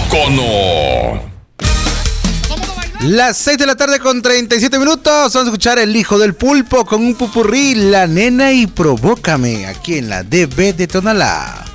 Icono. Las 6 de la tarde con 37 minutos. Vamos a escuchar El Hijo del Pulpo con un pupurrí, La Nena y Provócame, aquí en la DB de Tonalá.